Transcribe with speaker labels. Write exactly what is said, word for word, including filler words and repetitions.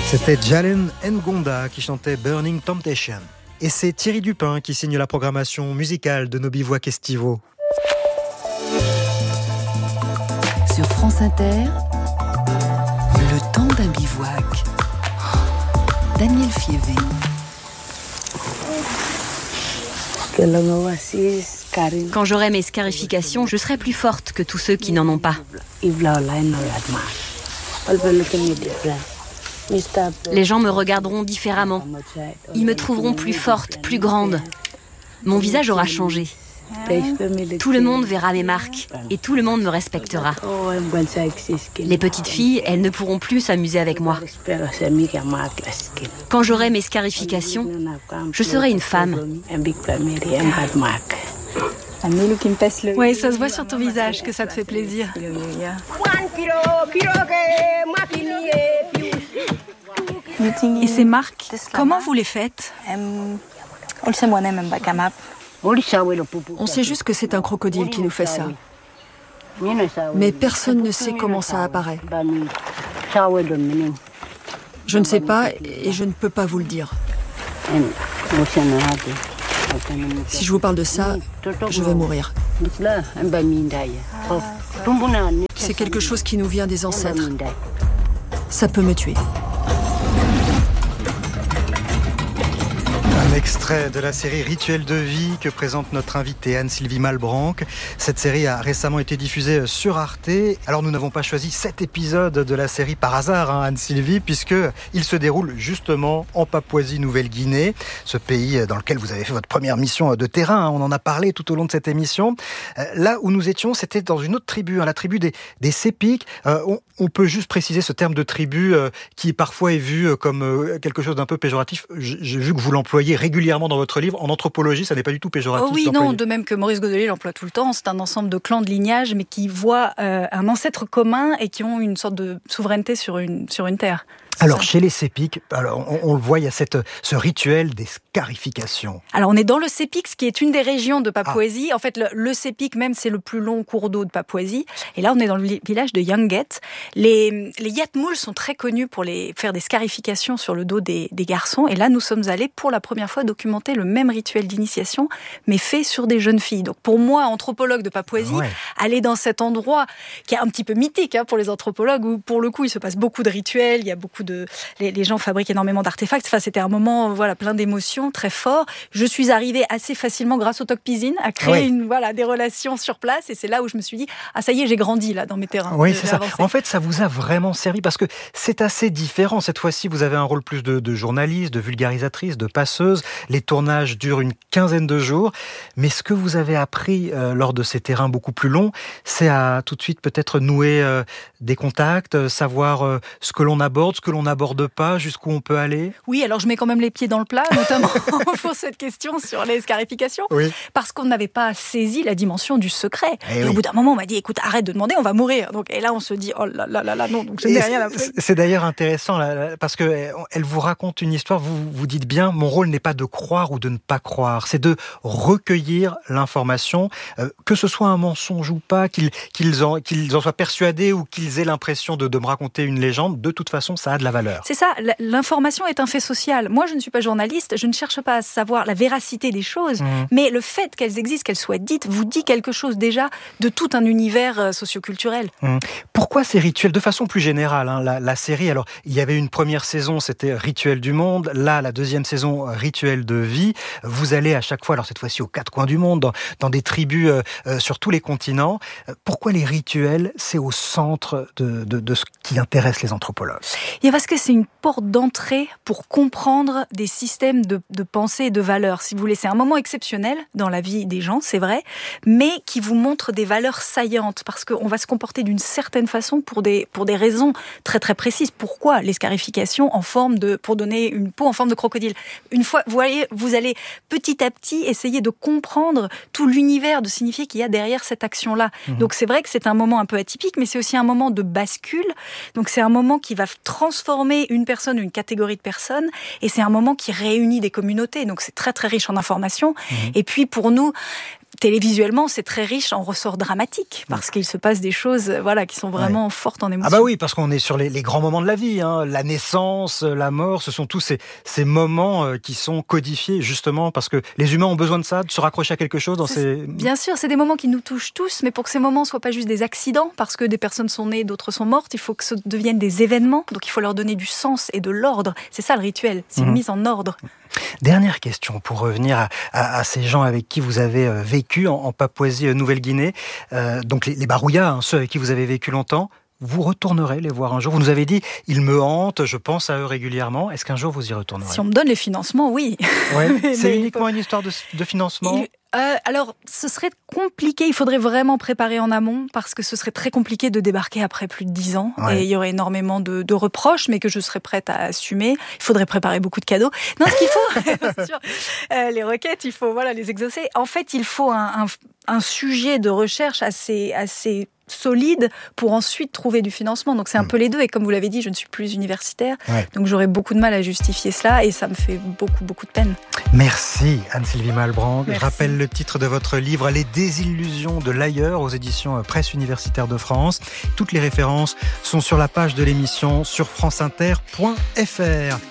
Speaker 1: C'était Jalen Ngonda qui chantait Burning Temptation. Et c'est Thierry Dupin qui signe la programmation musicale de nos bivouacs estivaux.
Speaker 2: Sur France Inter, le temps d'un bivouac. Daniel Fievé.
Speaker 3: Quand j'aurai mes scarifications, je serai plus forte que tous ceux qui n'en ont pas. Les gens me regarderont différemment. Ils me trouveront plus forte, plus grande. Mon visage aura changé. Tout le monde verra mes marques et tout le monde me respectera. Les petites filles, elles ne pourront plus s'amuser avec moi. Quand j'aurai mes scarifications, je serai une femme.
Speaker 4: Oui, ça se voit sur ton visage que ça te fait plaisir. Et ces marques, comment vous les faites ?
Speaker 5: On sait juste que c'est un crocodile qui nous fait ça. Mais personne ne sait comment ça apparaît. Je ne sais pas et je ne peux pas vous le dire. Si je vous parle de ça, je vais mourir. C'est quelque chose qui nous vient des ancêtres. Ça peut me tuer.
Speaker 1: Un extrait de la série Rituel de vie que présente notre invitée Anne-Sylvie Malbranc. Cette série a récemment été diffusée sur Arte. Alors nous n'avons pas choisi cet épisode de la série par hasard, hein, Anne-Sylvie, puisqu'il se déroule justement en Papouasie-Nouvelle-Guinée, ce pays dans lequel vous avez fait votre première mission de terrain. Hein, on en a parlé tout au long de cette émission. Là où nous étions, c'était dans une autre tribu, hein, la tribu des, des Sepik. Euh, on, on peut juste préciser ce terme de tribu euh, qui parfois est vu comme euh, quelque chose d'un peu péjoratif. J'ai vu que vous l'employez régulièrement dans votre livre. En anthropologie, ça n'est pas du tout péjoratif.
Speaker 4: Oh oui, non, de même que Maurice Godelier l'emploie tout le temps. C'est un ensemble de clans, de lignages, mais qui voient euh, un ancêtre commun et qui ont une sorte de souveraineté sur une, sur une terre.
Speaker 1: Alors, chez les Sepik, alors on, on le voit, il y a cette, ce rituel des scarifications.
Speaker 4: Alors, on est dans le Sepik, ce qui est une des régions de Papouasie. Ah. En fait, le, le Sepik même, c'est le plus long cours d'eau de Papouasie. Et là, on est dans le village de Yanget. Les, les Yatmouls sont très connus pour les, faire des scarifications sur le dos des, des garçons. Et là, nous sommes allés pour la première fois documenter le même rituel d'initiation, mais fait sur des jeunes filles. Donc, pour moi, anthropologue de Papouasie, ouais. aller dans cet endroit qui est un petit peu mythique hein, pour les anthropologues, où pour le coup, il se passe beaucoup de rituels, il y a beaucoup de De, les, les gens fabriquent énormément d'artefacts. Enfin, c'était un moment voilà, plein d'émotions, très fort. Je suis arrivée assez facilement, grâce au Tok Pisin, à créer oui. une, voilà, des relations sur place. Et c'est là où je me suis dit, ah ça y est, j'ai grandi là, dans mes terrains.
Speaker 1: Oui, c'est ça. Avancé. En fait, ça vous a vraiment servi parce que c'est assez différent. Cette fois-ci, vous avez un rôle plus de, de journaliste, de vulgarisatrice, de passeuse. Les tournages durent une quinzaine de jours. Mais ce que vous avez appris euh, lors de ces terrains beaucoup plus longs, c'est à tout de suite peut-être nouer euh, des contacts, euh, savoir euh, ce que l'on aborde, ce que l'on n'aborde pas, jusqu'où on peut aller.
Speaker 4: Oui, alors je mets quand même les pieds dans le plat, notamment pour cette question sur les scarifications, oui. parce qu'on n'avait pas saisi la dimension du secret. Et, et oui. au bout d'un moment, on m'a dit, écoute, arrête de demander, on va mourir. Donc, et là, on se dit, oh là là là là, non, donc je n'ai rien appris.
Speaker 1: C'est d'ailleurs intéressant, là, parce qu'elle vous raconte une histoire, vous vous dites bien, mon rôle n'est pas de croire ou de ne pas croire, c'est de recueillir l'information, euh, que ce soit un mensonge ou pas, qu'ils, qu'ils, en, qu'ils en soient persuadés ou qu'ils aient l'impression de, de me raconter une légende, de toute façon, ça a de la valeur.
Speaker 4: C'est ça, l'information est un fait social. Moi, je ne suis pas journaliste, je ne cherche pas à savoir la véracité des choses, mmh. mais le fait qu'elles existent, qu'elles soient dites, vous dit quelque chose déjà de tout un univers socioculturel.
Speaker 1: Mmh. Pourquoi ces rituels ? De façon plus générale, hein, la, la série, alors, il y avait une première saison, c'était Rituel du monde, là, la deuxième saison, Rituel de vie. Vous allez à chaque fois, alors cette fois-ci aux quatre coins du monde, dans, dans des tribus euh, euh, sur tous les continents. Pourquoi les rituels, c'est au centre de, de, de ce qui intéresse les anthropologues ?
Speaker 4: Et parce que c'est une porte d'entrée pour comprendre des systèmes de, de pensée et de valeurs. Si vous voulez, c'est un moment exceptionnel dans la vie des gens, c'est vrai, mais qui vous montre des valeurs saillantes, parce qu'on va se comporter d'une certaine façon pour des, pour des raisons très très précises. Pourquoi les scarifications en forme de, pour donner une peau en forme de crocodile ? Une fois, vous voyez, vous allez petit à petit essayer de comprendre tout l'univers de signifié qu'il y a derrière cette action-là. Mmh. Donc c'est vrai que c'est un moment un peu atypique, mais c'est aussi un moment de bascule. Donc c'est un moment qui va transformer une personne, une catégorie de personnes, et c'est un moment qui réunit des communautés. Donc c'est très très riche en informations. Mmh. Et puis pour nous, télévisuellement, c'est très riche en ressorts dramatiques, parce qu'il se passe des choses voilà, qui sont vraiment ouais. fortes en émotion.
Speaker 1: Ah bah oui, parce qu'on est sur les, les grands moments de la vie, hein. La naissance, la mort, ce sont tous ces, ces moments qui sont codifiés, justement, parce que les humains ont besoin de ça, de se raccrocher à quelque chose dans ces...
Speaker 4: Bien sûr, c'est des moments qui nous touchent tous, mais pour que ces moments ne soient pas juste des accidents, parce que des personnes sont nées, d'autres sont mortes, il faut que ce deviennent des événements, donc il faut leur donner du sens et de l'ordre. C'est ça le rituel, c'est une mmh. mise en ordre.
Speaker 1: Dernière question, pour revenir à, à, à ces gens avec qui vous avez euh, vécu en, en Papouasie-Nouvelle-Guinée, euh, donc les, les Barouillas, hein, ceux avec qui vous avez vécu longtemps, vous retournerez les voir un jour. Vous nous avez dit, ils me hantent, je pense à eux régulièrement. Est-ce qu'un jour vous y retournerez ?
Speaker 4: Si on me donne les financements, oui.
Speaker 1: Ouais, c'est uniquement faut... une histoire de, de financement ?
Speaker 4: Il... Euh, alors, ce serait compliqué. Il faudrait vraiment préparer en amont parce que ce serait très compliqué de débarquer après plus de dix ans. Ouais. Et il y aurait énormément de, de reproches, mais que je serais prête à assumer. Il faudrait préparer beaucoup de cadeaux. Non, ce qu'il faut, c'est sûr, euh, les requêtes, il faut voilà les exaucer. En fait, il faut un, un, un sujet de recherche assez, assez solide pour ensuite trouver du financement. Donc c'est un mmh. peu les deux. Et comme vous l'avez dit, je ne suis plus universitaire. Ouais. Donc j'aurais beaucoup de mal à justifier cela et ça me fait beaucoup, beaucoup de peine.
Speaker 1: Merci Anne-Sylvie Malbranck. Je rappelle le titre de votre livre, Les désillusions de l'ailleurs, aux éditions Presse Universitaire de France. Toutes les références sont sur la page de l'émission sur franceinter point f r.